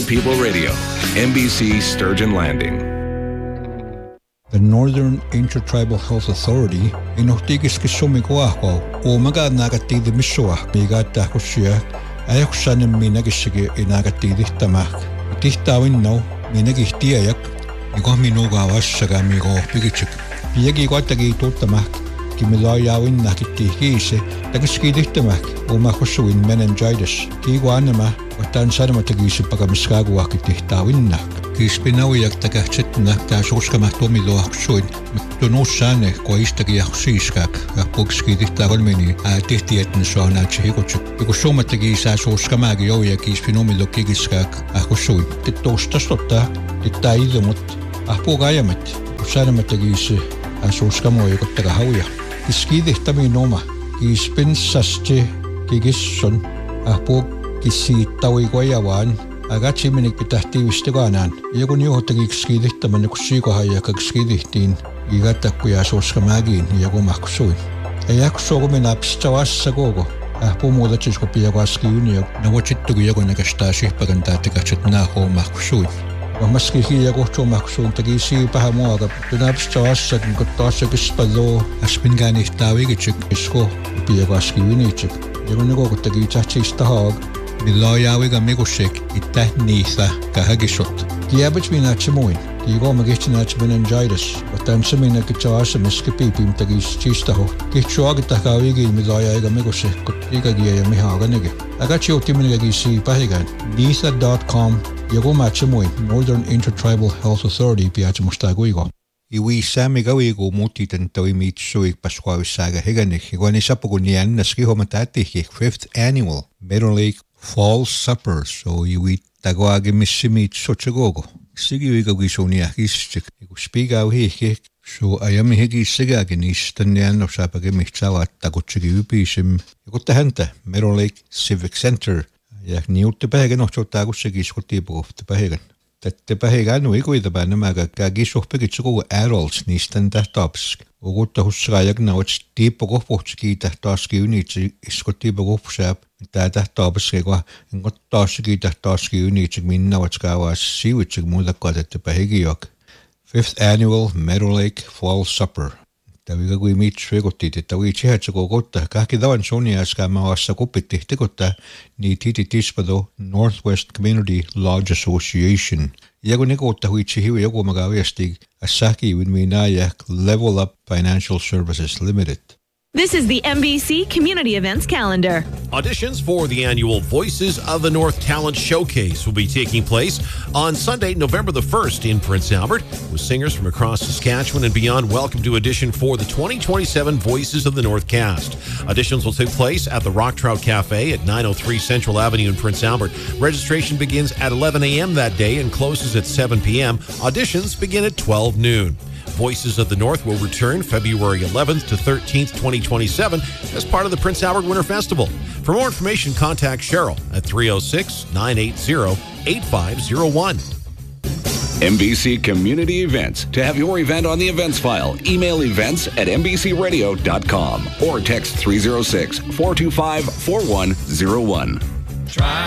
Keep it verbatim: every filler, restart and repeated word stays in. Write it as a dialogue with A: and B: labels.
A: People Radio, M B C Sturgeon Landing.
B: The Northern Intertribal Health Authority inuhtigis kisumikuahko umaga nagatidi misua bigata kusia ayaksan minagishige inagatidihtamak tihtawin no minagihtiayak iko minugawas sagamigo pigichik piyagi kwatagi totamak kimilayawin nakitihise tagiskidihtamak umakusuin meningitis kigwanama watan sarmatagisi pagamiskaguak tihtawinnak Kispinawiak tagachitnak taasuuskamak tumiluaksuin tunussane koistagiaksiiskak pukskidihtagalmini tihtietn soanaachihikutsuk ikussumatagi saasuuskamagi jouja kispinumilukigiskak ahkussuin tittuustastotta tittaidumut ahpugajamat usanamatagisi asuuskamoikuttagahauja kiskidihtaminoma kispinsasti kigissun ahpu kisiittawiguajavaan Agachi minik pitahtiivistigaanaan iakun juhtagiikskidihtaman kussiikohajakakskidihtiin igatakkuja suuskamaagiin iakumahkusuin ayakussuokuminaapistawassa koko ahpumuudatsisko piakuaskiuniok navutsittugu iakunakastaassihpakantaattikatsit naahoomahkusuin Vamaski hiiakuhtuumahkusuin tagiisiipahamuaga tunaapistawassa kinkottaassakispaloo aspingaanihtaavigitsik isko piakuaskiuniitsik iakunikokutagiitsahtsiistahaag Millajawiga migushik itta niitha kahagisot. Kiabach minachimuin. Kigo magichinach meningitis. Watan samina kichawasa miskipipim tagis chistaho. Kichuagita kawigi millajawiga migushik kutiga giya mihaganige. Agachi otiminiga gisi pahigan. Niitha dot com yago machimuin. Northern Intertribal Health Authority piachimustaguigo. Iwi saamigawigu mutitan tawimitsui pasquawisaga higanik. Igwani sapugunian naskihomataatihik fifth annual Middle Lake Fall Supper, so iwi tagoagi missimit sochagogo. Sigi wiga gisoniak istik. Igu spigau hihik, so ayami higi sigagin istanian of sapage mihtsawat tagutsigi upisim. Igu tahanta, Middle Lake Civic Center. Jak niutte pähegan ohto tagutsigi iskutiipugof te pähegan. Tätte pähegan uiguida päänamaga kagisuhpegitsugu adults niistan tähtapsk. Uguutta hussagajagna ots tiipugof puhtski tähtaski unitsi iskutiipugof saab. Tää tähtaapaskego ngottaasigi tähtaaski unitsig minna watskawas siwitsig muudakkaatetta higiok. Fifth annual Meadow Lake Fall Supper. Taviga kui miitsvegotit, että tavi tsihatsego kotta kahki tavan soniaska maassa kuppitihtikota nii tititispado Northwest Community Lodge Association. Ja kun nikota hui tsihivi joku magaviastig assaki win minajak Level Up Financial Services Limited.
C: This is the M B C Community Events Calendar.
D: Auditions for the annual Voices of the North Talent Showcase will be taking place on Sunday, November the first in Prince Albert, with singers from across Saskatchewan and beyond welcome to audition for the twenty twenty-seven Voices of the North cast. Auditions will take place at the Rock Trout Cafe at nine oh three Central Avenue in Prince Albert. Registration begins at eleven a.m. that day and closes at seven p.m. Auditions begin at twelve noon. Voices of the North will return February eleventh to thirteenth, twenty twenty-seven as part of the Prince Albert Winter Festival. For more information, contact Cheryl at three oh six, nine eight zero, eight five zero one.
A: M B C Community Events. To have your event on the events file, email events at m b c radio dot com or text three oh six, four two five, four one zero one. Try